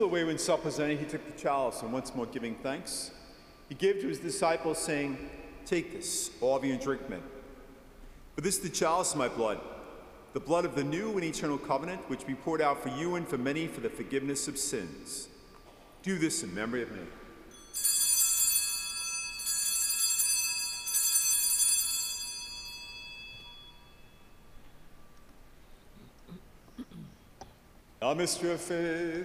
Away when supper was ended, he took the chalice, and once more giving thanks, he gave to his disciples, saying, "Take this, all of you, and drink from it. For this is the chalice of my blood, the blood of the new and eternal covenant, which we poured out for you and for many for the forgiveness of sins. Do this in memory of me." Our mystery of faith.